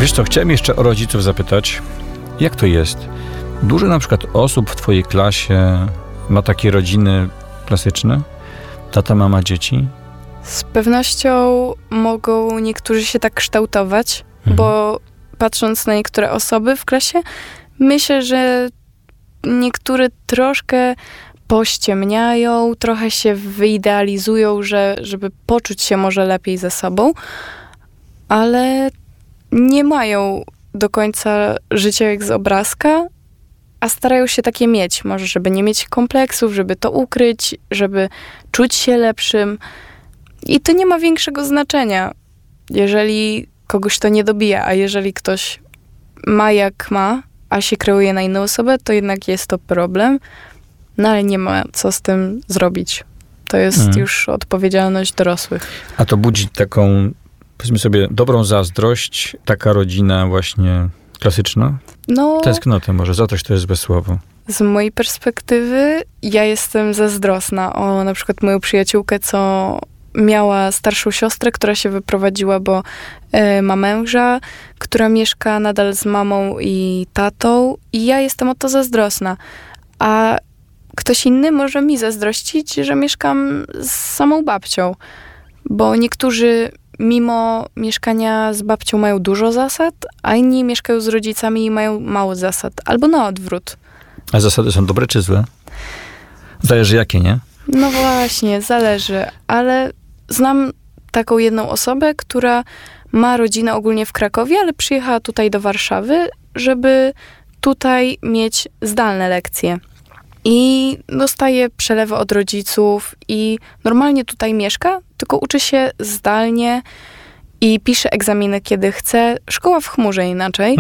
Wiesz co, chciałem jeszcze o rodziców zapytać, jak to jest? Dużo na przykład osób w twojej klasie ma takie rodziny klasyczne? Tata, mama, dzieci? Z pewnością mogą niektórzy się tak kształtować, bo patrząc na niektóre osoby w klasie, myślę, że niektóre troszkę pościemniają, trochę się wyidealizują, żeby poczuć się może lepiej ze sobą, ale nie mają do końca życia jak z obrazka, a starają się takie mieć. Może żeby nie mieć kompleksów, żeby to ukryć, żeby czuć się lepszym. I to nie ma większego znaczenia, jeżeli kogoś to nie dobija, a jeżeli ktoś ma jak ma, a się kreuje na inną osobę, to jednak jest to problem. No ale nie ma co z tym zrobić. To jest już odpowiedzialność dorosłych. A to budzi taką, powiedzmy sobie, dobrą zazdrość, taka rodzina właśnie klasyczna? No, Tęsknotę może, za coś to jest bez słowa. z mojej perspektywy ja jestem zazdrosna o na przykład moją przyjaciółkę, co miała starszą siostrę, która się wyprowadziła, bo ma męża, która mieszka nadal z mamą i tatą i ja jestem o to zazdrosna. A ktoś inny może mi zazdrościć, że mieszkam z samą babcią, bo niektórzy mimo mieszkania z babcią mają dużo zasad, a inni mieszkają z rodzicami i mają mało zasad. Albo na odwrót. A zasady są dobre czy złe? Zależy jakie, nie? No właśnie, zależy. Ale znam taką jedną osobę, która ma rodzinę ogólnie w Krakowie, ale przyjechała tutaj do Warszawy, żeby tutaj mieć zdalne lekcje. I dostaje przelewy od rodziców i normalnie tutaj mieszka, tylko uczy się zdalnie i pisze egzaminy, kiedy chce. Szkoła w chmurze inaczej.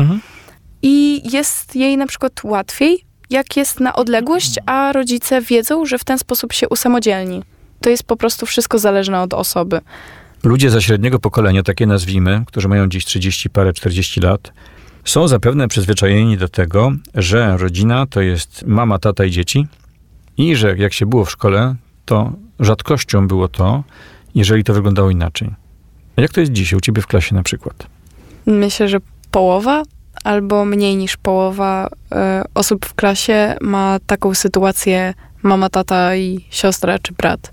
I jest jej na przykład łatwiej, jak jest na odległość, a rodzice wiedzą, że w ten sposób się usamodzielni. To jest po prostu wszystko zależne od osoby. Ludzie ze średniego pokolenia, takie nazwijmy, którzy mają gdzieś 30 parę, 40 lat, są zapewne przyzwyczajeni do tego, że rodzina to jest mama, tata i dzieci i że jak się było w szkole, to rzadkością było to, jeżeli to wyglądało inaczej. A jak to jest dzisiaj u ciebie w klasie na przykład? Myślę, że połowa albo mniej niż połowa osób w klasie ma taką sytuację mama, tata i siostra czy brat.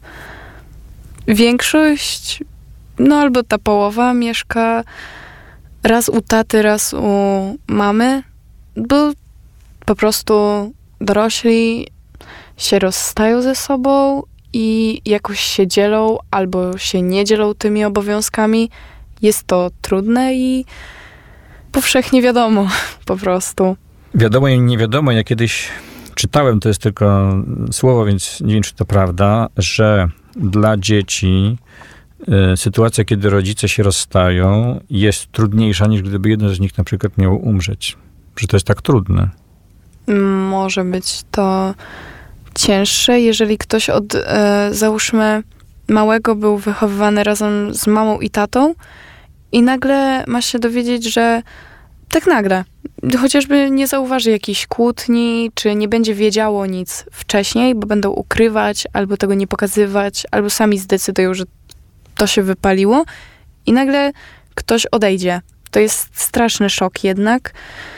Większość, no albo ta połowa mieszka raz u taty, raz u mamy, bo po prostu dorośli się rozstają ze sobą i jakoś się dzielą albo się nie dzielą tymi obowiązkami. Jest to trudne i powszechnie wiadomo po prostu. Wiadomo i nie wiadomo. Ja kiedyś czytałem, to jest tylko słowo, więc nie wiem, czy to prawda, że dla dzieci sytuacja, kiedy rodzice się rozstają, jest trudniejsza, niż gdyby jeden z nich na przykład miał umrzeć. Że to jest tak trudne. Może być to cięższe, jeżeli ktoś od, załóżmy, małego był wychowywany razem z mamą i tatą i nagle ma się dowiedzieć, że tak nagle, chociażby nie zauważy jakichś kłótni, czy nie będzie wiedziało nic wcześniej, bo będą ukrywać, albo tego nie pokazywać, albo sami zdecydują, że to się wypaliło i nagle ktoś odejdzie. To jest straszny szok jednak,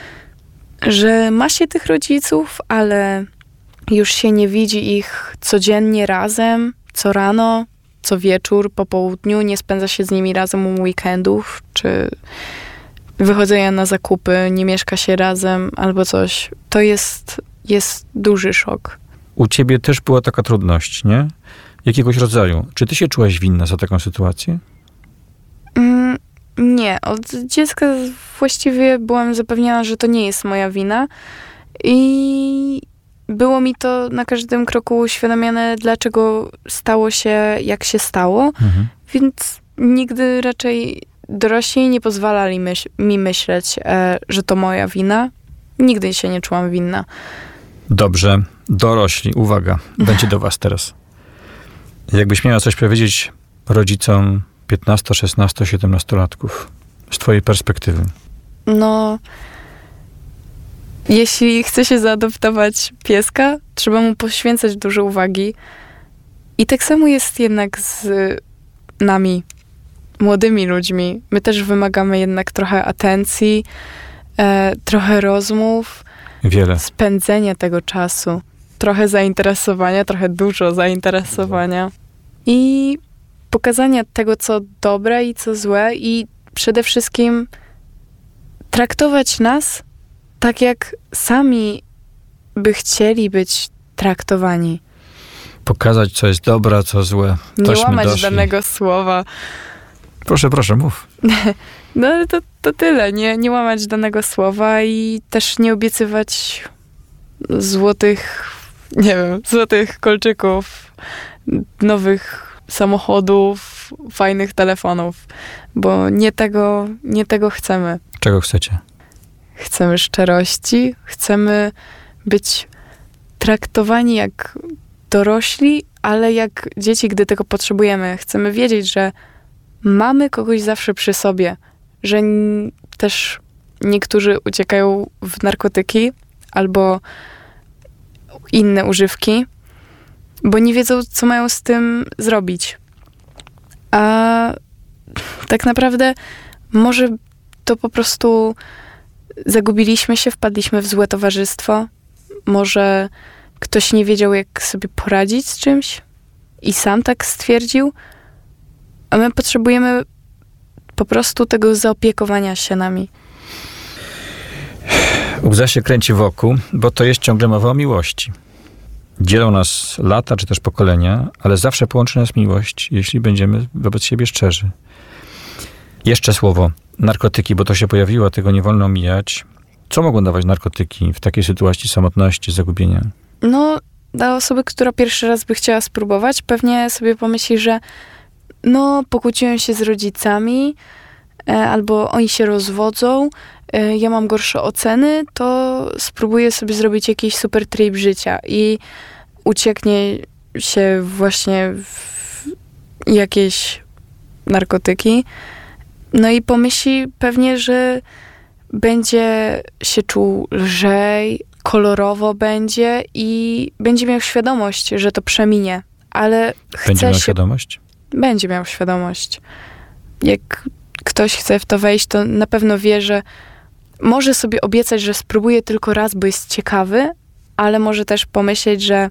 że ma się tych rodziców, ale już się nie widzi ich codziennie razem, co rano, co wieczór, po południu, nie spędza się z nimi razem u weekendów, czy wychodzenia na zakupy, nie mieszka się razem albo coś. To jest duży szok. U ciebie też była taka trudność, nie? Jakiegoś rodzaju. Czy ty się czułaś winna za taką sytuację? Nie. Od dziecka właściwie byłam zapewniona, że to nie jest moja wina i było mi to na każdym kroku uświadamiane, dlaczego stało się, jak się stało, więc nigdy raczej dorośli nie pozwalali mi myśleć, że to moja wina. Nigdy się nie czułam winna. Dobrze. Dorośli, uwaga, będzie do was teraz. Jakbyś miała coś powiedzieć rodzicom 15, 16, 17-latków z twojej perspektywy? No, jeśli chce się zaadoptować pieska, trzeba mu poświęcać dużo uwagi. I tak samo jest jednak z nami. młodymi ludźmi. My też wymagamy jednak trochę atencji, trochę rozmów, Wiele. spędzenia tego czasu, trochę zainteresowania, trochę dużo zainteresowania i pokazania tego, co dobre i co złe i przede wszystkim traktować nas tak, jak sami by chcieli być traktowani. Pokazać, co jest dobre, a co złe. Nie Tośmy łamać doszli. danego słowa. Proszę, mów. No ale to tyle. Nie łamać danego słowa i też nie obiecywać złotych kolczyków, nowych samochodów, fajnych telefonów, bo nie tego chcemy. Czego chcecie? Chcemy szczerości, chcemy być traktowani jak dorośli, ale jak dzieci, gdy tego potrzebujemy. Chcemy wiedzieć, że mamy kogoś zawsze przy sobie, że też niektórzy uciekają w narkotyki albo inne używki, bo nie wiedzą, co mają z tym zrobić. A tak naprawdę może to po prostu zagubiliśmy się, wpadliśmy w złe towarzystwo. Może ktoś nie wiedział, jak sobie poradzić z czymś i sam tak stwierdził, a my potrzebujemy po prostu tego zaopiekowania się nami. Łza się kręci wokół, bo to jest ciągle mowa o miłości. Dzielą nas lata, czy też pokolenia, ale zawsze połączy nas miłość, jeśli będziemy wobec siebie szczerzy. Jeszcze słowo narkotyki, bo to się pojawiło, tego nie wolno omijać. Co mogą dawać narkotyki w takiej sytuacji samotności, zagubienia? No, dla osoby, która pierwszy raz by chciała spróbować, pewnie sobie pomyśli, że pokłóciłem się z rodzicami, albo oni się rozwodzą, ja mam gorsze oceny, to spróbuję sobie zrobić jakiś super tryb życia i ucieknie się właśnie w jakieś narkotyki. No i pomyśli pewnie, że będzie się czuł lżej, kolorowo będzie i będzie miał świadomość, że to przeminie, ale Będzie miał świadomość? Będzie miał świadomość. Jak ktoś chce w to wejść, to na pewno wie, że może sobie obiecać, że spróbuje tylko raz, bo jest ciekawy, ale może też pomyśleć, że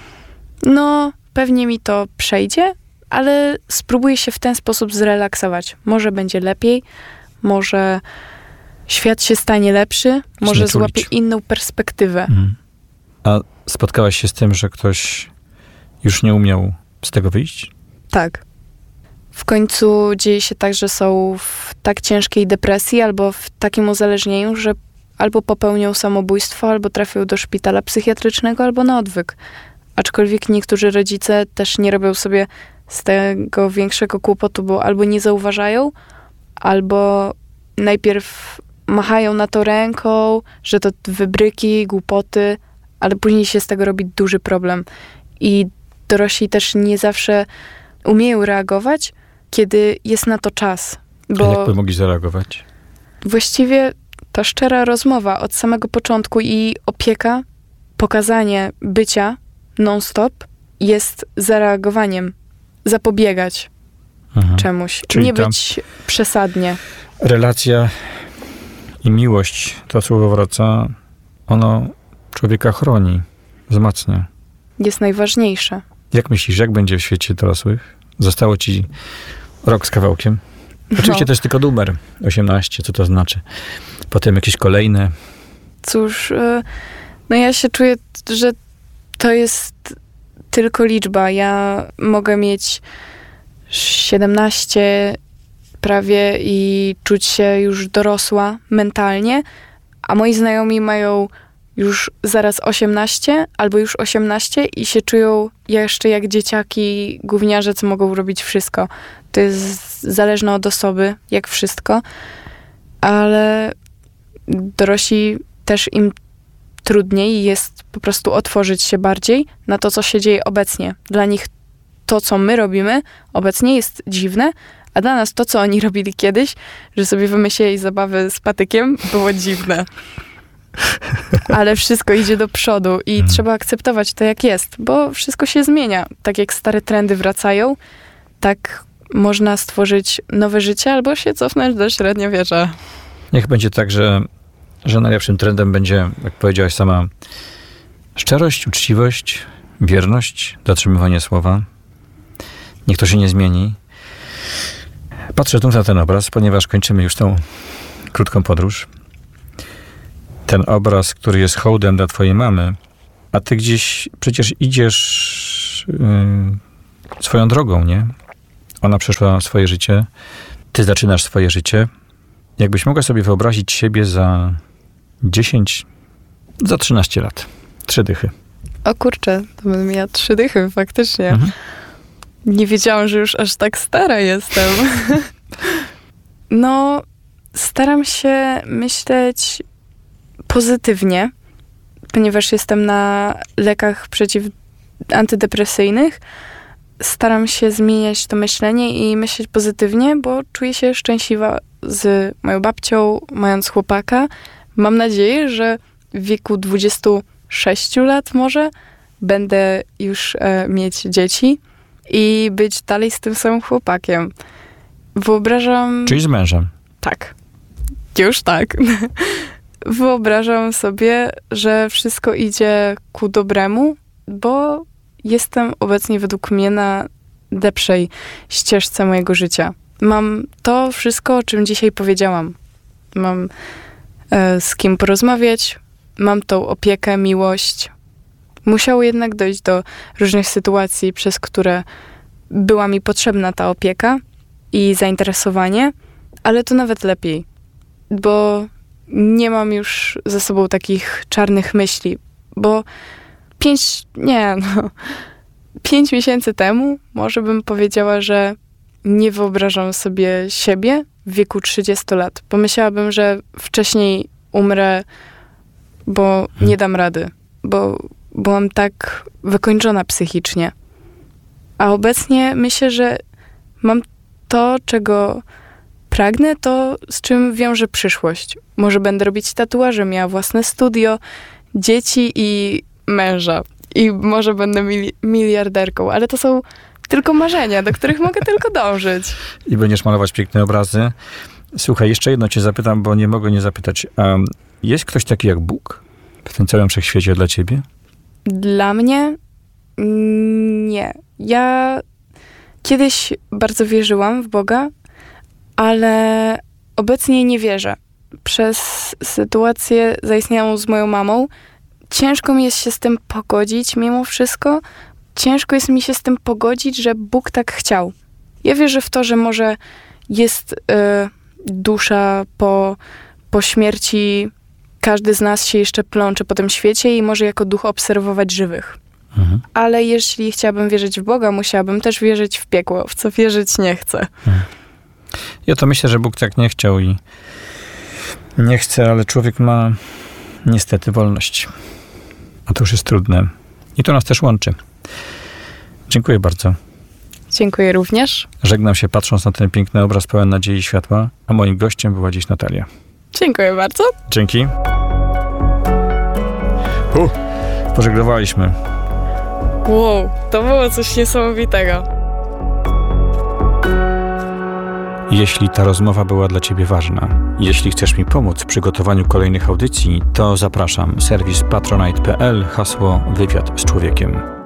pewnie mi to przejdzie, ale spróbuję się w ten sposób zrelaksować. Może będzie lepiej, może świat się stanie lepszy, może złapie inną perspektywę. A spotkałaś się z tym, że ktoś już nie umiał z tego wyjść? Tak. W końcu dzieje się tak, że są w tak ciężkiej depresji albo w takim uzależnieniu, że albo popełnią samobójstwo, albo trafią do szpitala psychiatrycznego, albo na odwyk. Aczkolwiek niektórzy rodzice też nie robią sobie z tego większego kłopotu, bo albo nie zauważają, albo najpierw machają na to ręką, że to wybryki, głupoty, ale później się z tego robi duży problem. I dorośli też nie zawsze umieją reagować, kiedy jest na to czas. Bo A jak by mogli zareagować? właściwie ta szczera rozmowa od samego początku i opieka, pokazanie bycia non-stop jest zareagowaniem. Zapobiegać czemuś. Czyli nie być przesadnie. Relacja i miłość, to słowo wraca, ono człowieka chroni, wzmacnia. Jest najważniejsze. Jak myślisz, jak będzie w świecie dorosłych? Zostało ci rok z kawałkiem. Oczywiście to jest tylko numer 18, co to znaczy? Potem jakieś kolejne. Cóż, ja się czuję, że to jest tylko liczba. Ja mogę mieć 17 prawie i czuć się już dorosła mentalnie, a moi znajomi mają już zaraz 18 albo już 18 i się czują jeszcze jak dzieciaki, gówniarze, co mogą robić wszystko. To jest zależne od osoby, jak wszystko, ale dorośli też im trudniej jest po prostu otworzyć się bardziej na to, co się dzieje obecnie. Dla nich to, co my robimy obecnie jest dziwne, a dla nas to, co oni robili kiedyś, że sobie wymyśleli zabawy z patykiem, było dziwne. Ale wszystko idzie do przodu i trzeba akceptować to, jak jest, bo wszystko się zmienia. Tak jak stare trendy wracają, tak można stworzyć nowe życie albo się cofnąć do średniowiecza. Niech będzie tak, że najlepszym trendem będzie, jak powiedziałaś sama, szczerość, uczciwość, wierność, dotrzymywanie słowa. Niech to się nie zmieni. Patrzę tu na ten obraz, ponieważ kończymy już tą krótką podróż. Ten obraz, który jest hołdem dla twojej mamy, a ty gdzieś przecież idziesz swoją drogą, nie? Ona przeszła swoje życie, ty zaczynasz swoje życie. Jakbyś mogła sobie wyobrazić siebie za 10, za 13 lat. 3 dychy. O kurczę, to bym miała 3 dychy, faktycznie. Mhm. Nie wiedziałam, że już aż tak stara jestem. No, staram się myśleć pozytywnie, ponieważ jestem na lekach antydepresyjnych. Staram się zmieniać to myślenie i myśleć pozytywnie, bo czuję się szczęśliwa z moją babcią, mając chłopaka. Mam nadzieję, że w wieku 26 lat może będę już mieć dzieci i być dalej z tym samym chłopakiem. Wyobrażam... Czyli z mężem. Tak. Już tak. Wyobrażam sobie, że wszystko idzie ku dobremu, bo jestem obecnie według mnie na lepszej ścieżce mojego życia. Mam to wszystko, o czym dzisiaj powiedziałam. Mam z kim porozmawiać, mam tą opiekę, miłość. Musiało jednak dojść do różnych sytuacji, przez które była mi potrzebna ta opieka i zainteresowanie, ale to nawet lepiej, bo nie mam już ze sobą takich czarnych myśli, bo 5 miesięcy temu może bym powiedziała, że nie wyobrażam sobie siebie w wieku 30 lat. Pomyślałabym, że wcześniej umrę, bo nie dam rady, bo byłam tak wykończona psychicznie. A obecnie myślę, że mam to, czego pragnę, to z czym wiąże przyszłość. Może będę robić tatuaże, miała własne studio, dzieci i męża. I może będę miliarderką, ale to są tylko marzenia, do których mogę tylko dążyć. I będziesz malować piękne obrazy. Słuchaj, jeszcze jedno cię zapytam, bo nie mogę nie zapytać. A jest ktoś taki jak Bóg w tym całym wszechświecie dla ciebie? Dla mnie nie. Ja kiedyś bardzo wierzyłam w Boga, ale obecnie nie wierzę. Przez sytuację zaistniałą z moją mamą ciężko mi jest się z tym pogodzić mimo wszystko. Ciężko jest mi się z tym pogodzić, że Bóg tak chciał. Ja wierzę w to, że może jest dusza po śmierci. Każdy z nas się jeszcze plącze po tym świecie i może jako duch obserwować żywych. Mhm. Ale jeśli chciałabym wierzyć w Boga, musiałabym też wierzyć w piekło, w co wierzyć nie chcę. Ja to myślę, że Bóg tak nie chciał i nie chce, ale człowiek ma niestety wolność. A to już jest trudne. I to nas też łączy. Dziękuję bardzo. Dziękuję również. Żegnam się, patrząc na ten piękny obraz pełen nadziei i światła, a moim gościem była dziś Natalia. Dziękuję bardzo. Dzięki. Pożegnowaliśmy. Wow, to było coś niesamowitego. Jeśli ta rozmowa była dla ciebie ważna, jeśli chcesz mi pomóc w przygotowaniu kolejnych audycji, to zapraszam. Serwis patronite.pl, hasło Wywiad z Człowiekiem.